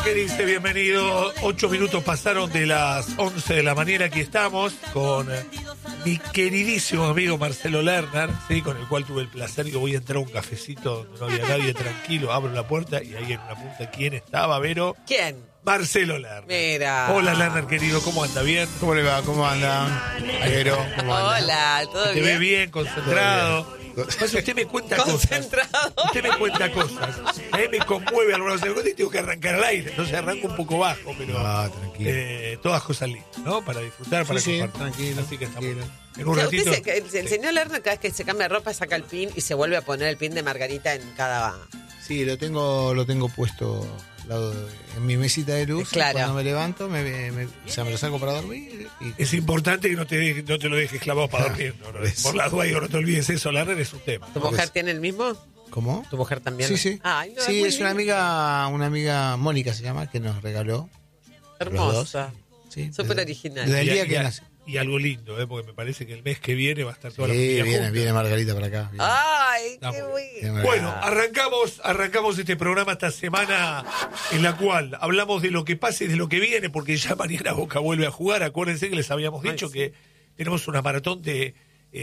¿Qué dice? Bienvenido. 8 minutos pasaron de las 11 de la mañana. Aquí estamos con mi queridísimo amigo Marcelo Lerner, ¿sí? Con el cual tuve el placer. Yo voy a entrar a un cafecito donde no había nadie, tranquilo. Abro la puerta y ahí en una punta, ¿quién estaba, Vero? ¿Quién? Marcelo Lerner. Mira. Hola, Lerner, querido. ¿Cómo anda? ¿Bien? ¿Cómo le va? ¿Cómo anda? Vero, ¿cómo anda? Hola, ¿todo Te bien? ve bien, concentrado. Pues usted me cuenta cosas. Concentrado. Usted me cuenta cosas. A mí me conmueve algunas cosas y tengo que arrancar al aire. Entonces arranco un poco bajo, pero tranquilo. todas cosas lindas, ¿no? Para disfrutar, para Sí, compartir. tranquilo, Así que estamos tranquilo. en un O sea, ratito. el señor Lerner cada vez que se cambia de ropa saca el pin y se vuelve a poner el pin de Margarita en cada... Sí, lo tengo puesto al lado en mi mesita de luz. Claro. Cuando me levanto, me lo saco para dormir. Y Es importante que no te lo dejes clavado para dormir. No, por la duda, no te olvides eso, Lerner es un tema. ¿Tu mujer tiene el mismo? ¿Cómo? ¿Tu mujer también? Sí, sí. Ay, no, Sí, muy es una lindo. amiga, Mónica se llama, que nos regaló. Hermosa. Sí, Súper desde- original. Desde el Y- día y- que nació. Y algo lindo, porque me parece que el mes que viene va a estar toda la Sí, familia junta. viene Margarita para acá. viene. Ay, Está qué muy bueno. Bueno, arrancamos este programa esta semana en la cual hablamos de lo que pasa y de lo que viene, porque ya mañana Boca vuelve a jugar. Acuérdense que les habíamos dicho sí. que tenemos una maratón de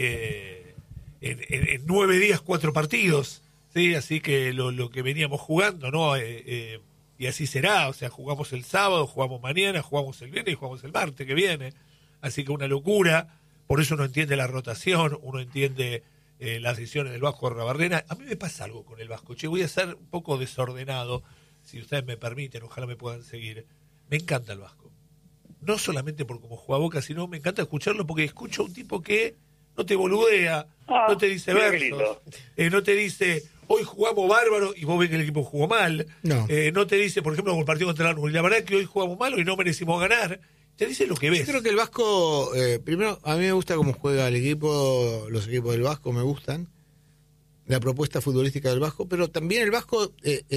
en 9 días 4 partidos, ¿sí? Así que lo que veníamos jugando, ¿no? Y así será, o sea, jugamos el sábado, jugamos mañana, jugamos el viernes y jugamos el martes que viene. Así que una locura, por eso uno entiende la rotación, uno entiende las decisiones del Vasco Arrabarrena. A mí me pasa algo con el Vasco, voy a ser un poco desordenado, si ustedes me permiten, ojalá me puedan seguir. Me encanta el Vasco. No solamente por cómo juega Boca, sino me encanta escucharlo porque escucho a un tipo que no te boludea, no te dice mira qué versos, lindo. no te dice, hoy jugamos bárbaro y vos ves que el equipo jugó mal. No. No te dice, por ejemplo, como el partido contra la Lanús, la verdad es que hoy jugamos mal y no merecimos ganar. Te dice lo que ves. Yo creo que el Vasco, primero, a mí me gusta cómo juega el equipo, los equipos del Vasco me gustan, la propuesta futbolística del Vasco, pero también el Vasco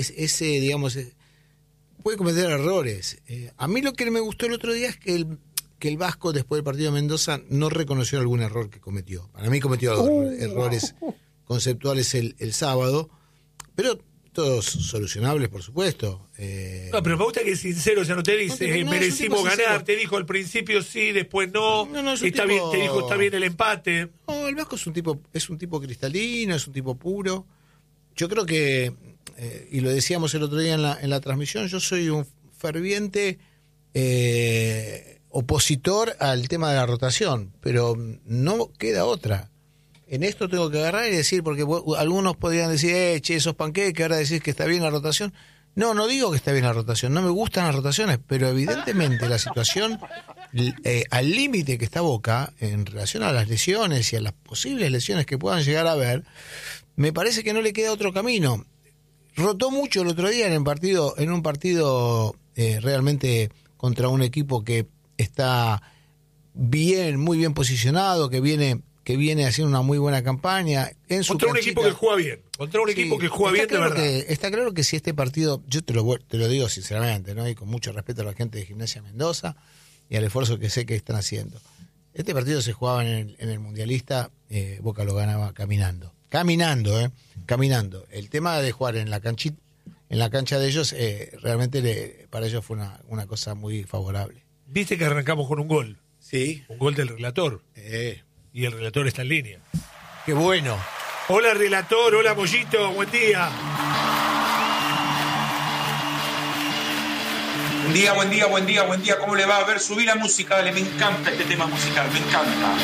puede cometer errores. A mí lo que me gustó el otro día es que el Vasco, después del partido de Mendoza, no reconoció algún error que cometió. Para mí cometió errores conceptuales el sábado, pero todos solucionables, por supuesto. No, pero me gusta que es sincero, o sea, no te dice, No, es un merecimos tipo ganar, sincero. te dijo al principio sí, después no, No, es un está tipo- bien, te dijo está bien el empate. No, el Vasco es un tipo cristalino, es un tipo puro. Yo creo que, y lo decíamos el otro día en la transmisión, yo soy un ferviente opositor al tema de la rotación, pero no queda otra. En esto tengo que agarrar y decir, porque algunos podrían decir, che, esos panqueques, ahora decís que está bien la rotación. No digo que está bien la rotación, no me gustan las rotaciones, pero evidentemente la situación, al límite que está Boca, en relación a las lesiones y a las posibles lesiones que puedan llegar a haber, me parece que no le queda otro camino. Rotó mucho el otro día en un partido realmente contra un equipo que está muy bien posicionado, que viene haciendo una muy buena campaña. Contra un equipo que juega bien, de verdad. Está claro que si este partido, yo te lo digo sinceramente, ¿no? Y con mucho respeto a la gente de Gimnasia Mendoza y al esfuerzo que sé que están haciendo. Este partido se jugaba en el Mundialista, Boca lo ganaba caminando. Caminando. El tema de jugar en la cancha de ellos, realmente para ellos fue una cosa muy favorable. Viste que arrancamos con un gol Sí. del relator, y el relator está en línea. Qué bueno. Hola relator, hola Mollito, buen día. Buen día. ¿Cómo le va? A ver, subí la música, dale, me encanta este tema musical, me encanta.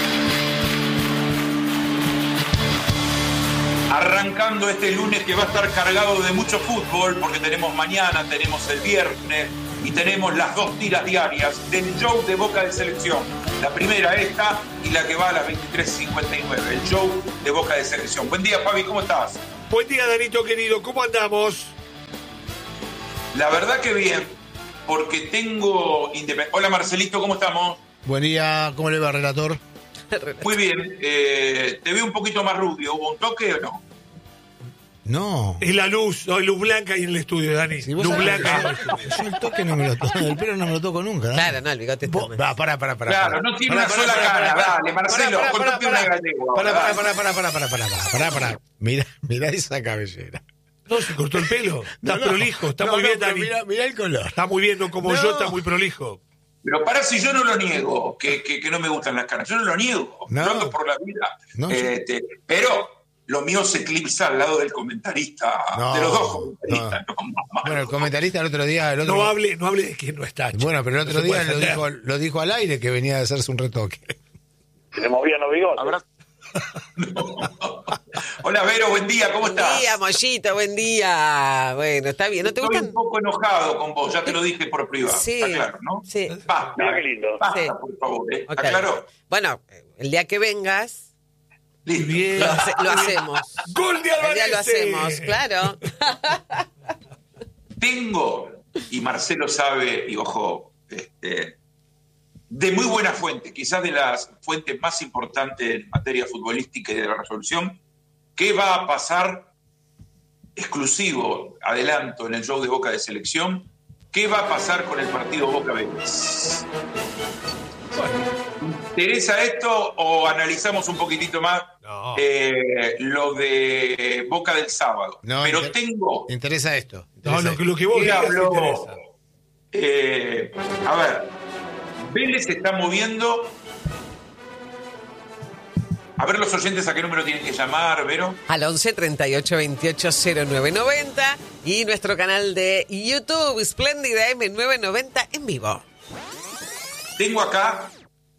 Arrancando este lunes que va a estar cargado de mucho fútbol, porque tenemos mañana, tenemos el viernes y tenemos las 2 tiras diarias del show de Boca de Selección. La primera esta y la que va a las 23:59, el show de Boca de Selección. Buen día, Fabi, ¿cómo estás? Buen día, Danito querido, ¿cómo andamos? La verdad que bien, porque tengo... Hola, Marcelito, ¿cómo estamos? Buen día, ¿cómo le va, relator? Muy bien, te veo un poquito más rubio. ¿Hubo un toque o no? No. Es la luz, no hay luz blanca ahí en el estudio, Dani. Si vos Luz sabés blanca. que yo el toque no me lo toco, el pelo no me lo toco nunca. ¿Dale? Claro, no, el bigote está mal. Pará. Claro, no tiene una sola cara. Dale, Marcelo, contate una gallego. Pará. Mirá esa cabellera. No, se cortó el pelo. Está prolijo, está muy bien, Dani. Mirá el color. Está muy bien, no como yo, está muy prolijo. Pero para si yo no lo niego, que no me gustan las canas. Yo no lo niego. No. Yo ando por la vida. No, pero lo mío se eclipsa al lado del comentarista, de los dos comentaristas. Bueno, el comentarista el otro día... No hable de quien no está. Bueno, pero el otro día lo dijo al aire que venía a hacerse un retoque. Se le movían los bigotes. No. Hola, Vero, buen día, ¿cómo estás? Buen día, Mollito, buen día. Bueno, está bien. ¿No te Estoy gustan? un poco enojado con vos, ya te lo dije por privado. Sí. Está claro, ¿no? Sí. Basta, Mira qué lindo. basta, Sí. por favor. ¿Está Ok. claro? Bueno, el día que vengas, Listo. Bien. lo hacemos. ¡Gol de El Alvarez! día lo hacemos, claro. Tengo, y Marcelo sabe, y ojo, de muy buena fuente, quizás de las fuentes más importantes en materia futbolística y de la resolución, ¿qué va a pasar exclusivo, adelanto, en el show de Boca de Selección? ¿Qué va a pasar con el partido Boca Vélez? ¿Interesa esto o analizamos un poquitito más No. lo de Boca del sábado? No, Pero tengo... Interesa esto. No, interesa lo que vos ¿Qué digas habló? interesa. A ver, Vélez se está moviendo. A ver los oyentes a qué número tienen que llamar, Vero. Al 11 38 28 0990 y nuestro canal de YouTube, Espléndida M990 en vivo. Tengo acá,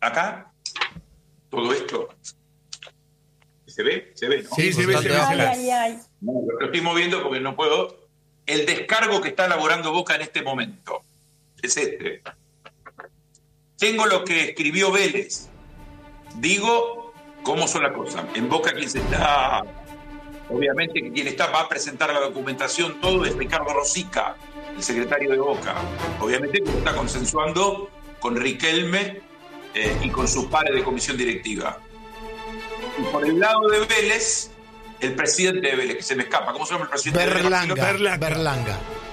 todo esto. ¿Se ve? ¿Se ve, no? Sí, se ve, se ve. No, lo estoy moviendo porque no puedo. El descargo que está elaborando Boca en este momento es este. Tengo lo que escribió Vélez. Digo cómo son las cosas. En Boca quien se está, obviamente quien está va a presentar la documentación, todo es Ricardo Rosica, el secretario de Boca. Obviamente que lo está consensuando con Riquelme y con sus pares de comisión directiva. Y por el lado de Vélez, el presidente de Vélez, que se me escapa. ¿Cómo se llama el presidente de Vélez? Berlanga.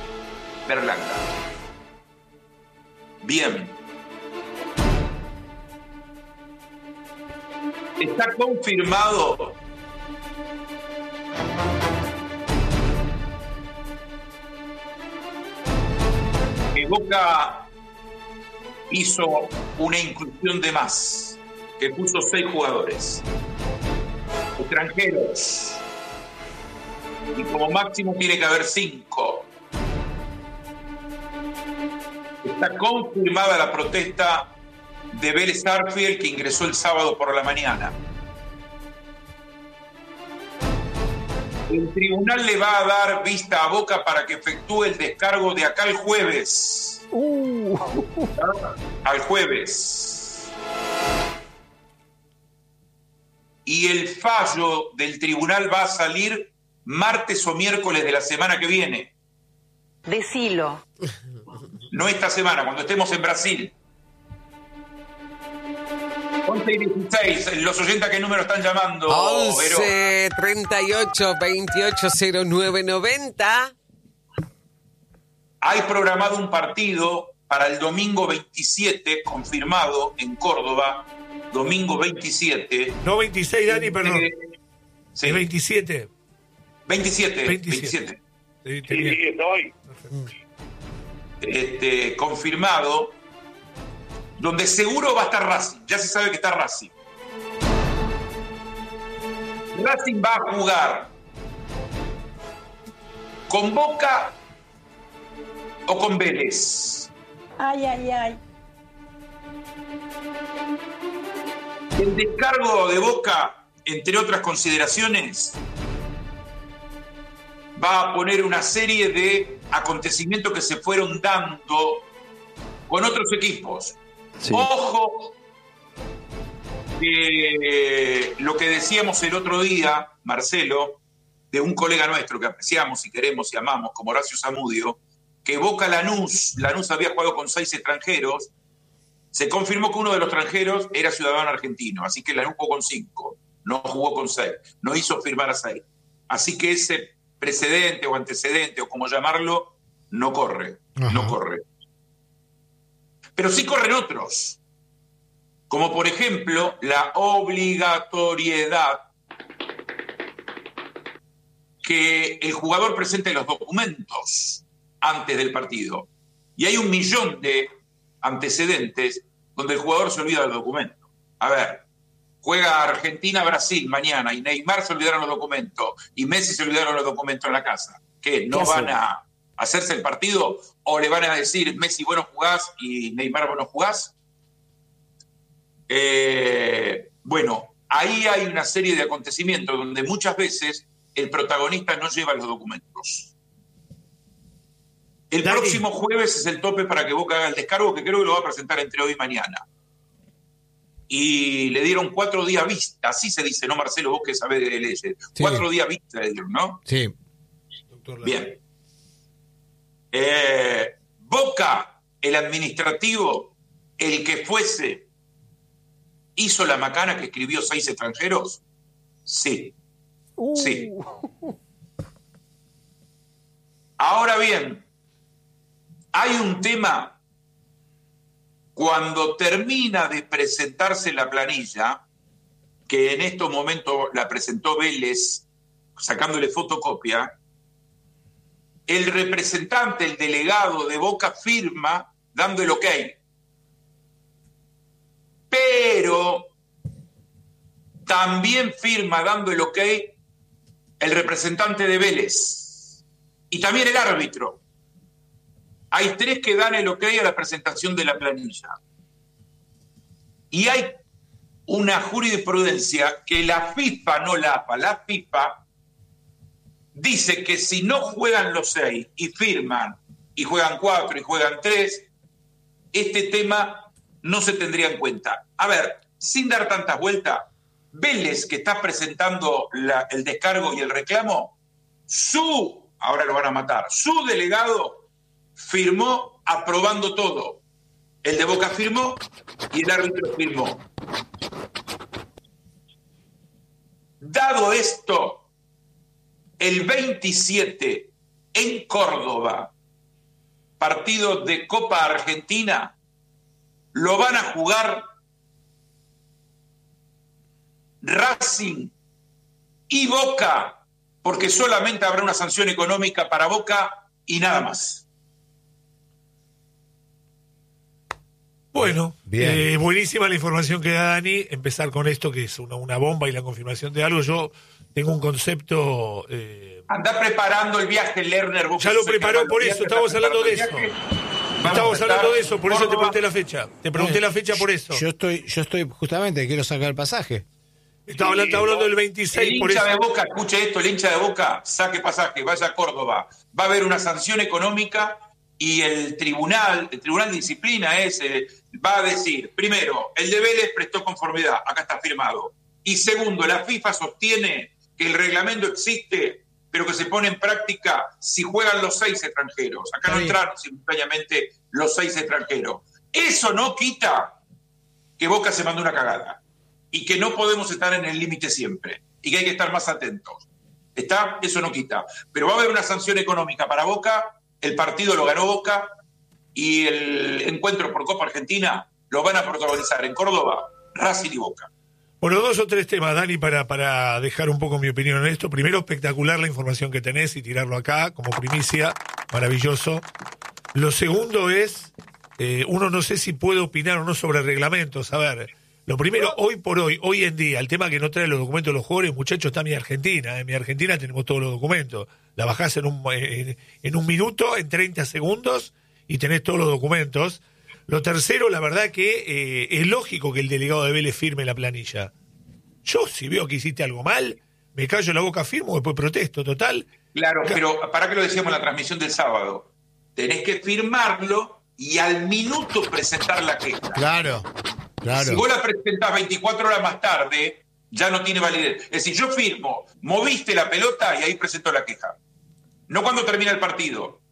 Bien. Está confirmado que Boca hizo una inclusión de más, que puso 6 jugadores extranjeros y como máximo tiene que haber 5. Está confirmada la protesta de Vélez Sarsfield, que ingresó el sábado por la mañana. El tribunal le va a dar vista a Boca para que efectúe el descargo de acá el jueves. Al jueves. Y el fallo del tribunal va a salir martes o miércoles de la semana que viene. Decilo. No esta semana, cuando estemos en Brasil. 11 y 16, los oyentes a qué número están llamando, Vero. 11 38 28 0990. Hay programado un partido para el domingo 27, confirmado en Córdoba, domingo 27. No 26, Dani, perdón. Sí, Es 27. 27. Sí, Sí, estoy. Confirmado, donde seguro va a estar Racing. Ya se sabe que está Racing. Racing va a jugar con Boca o con Vélez. Ay. El descargo de Boca, entre otras consideraciones, va a poner una serie de acontecimientos que se fueron dando con otros equipos. Sí. Ojo, lo que decíamos el otro día, Marcelo, de un colega nuestro que apreciamos y queremos y amamos, como Horacio Zamudio, que Boca Lanús había jugado con 6 extranjeros. Se confirmó que uno de los extranjeros era ciudadano argentino, así que Lanús jugó con 5, no jugó con 6, no hizo firmar a 6. Así que ese precedente o antecedente, o como llamarlo, no corre. Ajá. No corre. Pero sí corren otros, como por ejemplo la obligatoriedad que el jugador presente los documentos antes del partido. Y hay 1 millón de antecedentes donde el jugador se olvida del documento. A ver, juega Argentina-Brasil mañana y Neymar se olvidaron los documentos y Messi se olvidaron los documentos en la casa. ¿Qué? ¿No van a hacerse el partido o le van a decir Messi vos no jugás y Neymar vos no jugás? Bueno, ahí hay una serie de acontecimientos donde muchas veces el protagonista no lleva los documentos. El próximo jueves es el tope para que Boca haga el descargo, que creo que lo va a presentar entre hoy y mañana. Y le dieron 4 días vista, así se dice, ¿no, Marcelo? Vos que sabés de leyes. Sí. 4 días vista le dieron, ¿no? Sí. Bien. Boca, el administrativo, el que fuese, ¿hizo la macana que escribió 6 extranjeros? Sí. Sí. Ahora bien, hay un tema cuando termina de presentarse la planilla, que en estos momentos la presentó Vélez, sacándole fotocopia, el representante, el delegado de Boca firma dando el ok. Pero también firma dando el ok el representante de Vélez y también el árbitro. Hay 3 que dan el ok a la presentación de la planilla. Y hay una jurisprudencia que la FIFA, no la AFA, la FIFA dice que si no juegan los 6 y firman, y juegan 4 y juegan 3, este tema no se tendría en cuenta. A ver, sin dar tantas vueltas, Vélez, que está presentando el descargo y el reclamo, ahora lo van a matar, su delegado firmó aprobando todo. El de Boca firmó y el árbitro firmó. Dado esto, el 27 en Córdoba, partido de Copa Argentina, lo van a jugar Racing y Boca, porque solamente habrá una sanción económica para Boca y nada más. Bueno, buenísima la información que da Dani. Empezar con esto que es una bomba y la confirmación de algo. Yo tengo un concepto... Anda preparando el viaje, Lerner. Ya lo preparó, por eso, estamos hablando de eso. Estamos hablando de eso, por eso te pregunté la fecha. Te pregunté la fecha por eso. Yo estoy justamente, quiero sacar el pasaje. Estaba hablando del 26, el por hincha eso. de Boca, escuche esto, el hincha de Boca, saque pasaje, vaya a Córdoba. Va a haber una sanción económica y el tribunal de disciplina va a decir, primero, el de Vélez prestó conformidad, acá está firmado. Y segundo, la FIFA sostiene que el reglamento existe, pero que se pone en práctica si juegan los 6 extranjeros. Acá no entraron simultáneamente los 6 extranjeros. Eso no quita que Boca se mandó una cagada y que no podemos estar en el límite siempre y que hay que estar más atentos. Eso no quita. Pero va a haber una sanción económica para Boca, el partido lo ganó Boca y el encuentro por Copa Argentina lo van a protagonizar en Córdoba, Racing y Boca. Bueno, 2 o 3 temas, Dani, para dejar un poco mi opinión en esto. Primero, espectacular la información que tenés y tirarlo acá como primicia, maravilloso. Lo segundo es, uno no sé si puede opinar o no sobre reglamentos. A ver, lo primero, hoy en día, el tema que no trae los documentos de los jugadores, muchachos, está mi Argentina. En mi Argentina tenemos todos los documentos. La bajás en un minuto, en 30 segundos, y tenés todos los documentos. Lo tercero, la verdad que es lógico que el delegado de Vélez firme la planilla. Yo, si veo que hiciste algo mal, me callo la boca, firmo, después protesto, total. Claro, pero para que lo decíamos en la transmisión del sábado, tenés que firmarlo y al minuto presentar la queja. Claro. Si vos la presentás 24 horas más tarde, ya no tiene validez. Es decir, yo firmo, moviste la pelota y ahí presento la queja. No cuando termina el partido.